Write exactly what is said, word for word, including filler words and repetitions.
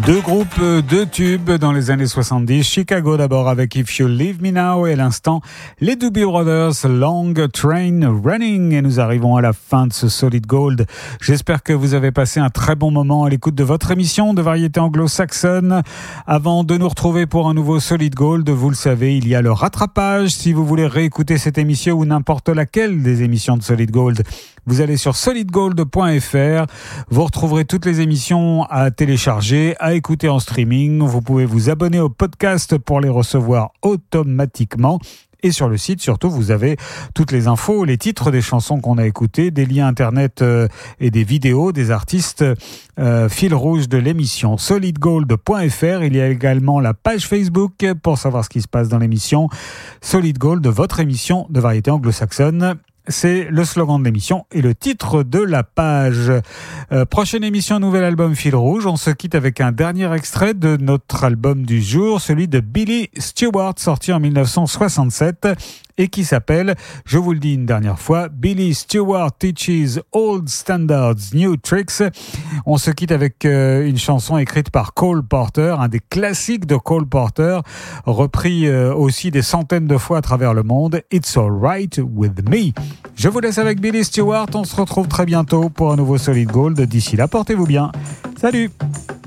Deux groupes, deux tubes dans les années soixante-dix. Chicago d'abord avec If You Leave Me Now et à l'instant les Doobie Brothers, Long Train Running. Et nous arrivons à la fin de ce Solid Gold. J'espère que vous avez passé un très bon moment à l'écoute de votre émission de variété anglo-saxonne. Avant de nous retrouver pour un nouveau Solid Gold, vous le savez, il y a le rattrapage. Si vous voulez réécouter cette émission ou n'importe laquelle des émissions de Solid Gold, vous allez sur solid gold point f r. Vous retrouverez toutes les émissions à télécharger, à écouter en streaming. Vous pouvez vous abonner au podcast pour les recevoir automatiquement. Et sur le site, surtout, vous avez toutes les infos, les titres des chansons qu'on a écoutées, des liens internet euh, et des vidéos des artistes euh, fil rouge de l'émission. solid gold point f r. Il y a également la page Facebook pour savoir ce qui se passe dans l'émission. Solid Gold, votre émission de variété anglo-saxonne. C'est le slogan de l'émission et le titre de la page. Euh, prochaine émission, nouvel album Fil Rouge. On se quitte avec un dernier extrait de notre album du jour, celui de Billy Stewart, sorti en dix-neuf cent soixante-sept et qui s'appelle, je vous le dis une dernière fois, Billy Stewart Teaches Old Standards New Tricks. On se quitte avec euh, une chanson écrite par Cole Porter, un des classiques de Cole Porter, repris euh, aussi des centaines de fois à travers le monde, It's Alright With Me. Je vous laisse avec Billy Stewart, on se retrouve très bientôt pour un nouveau Solid Gold. D'ici là, portez-vous bien. Salut!